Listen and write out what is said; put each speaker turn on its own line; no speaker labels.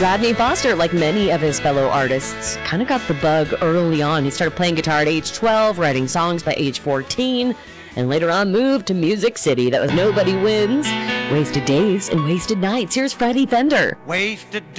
Rodney Foster, like many of his fellow artists, kind of got the bug early on. He started playing guitar at age 12, writing songs by age 14, and later on moved to Music City. That was Nobody Wins, Wasted Days and Wasted Nights. Here's Freddie Fender.
Wasted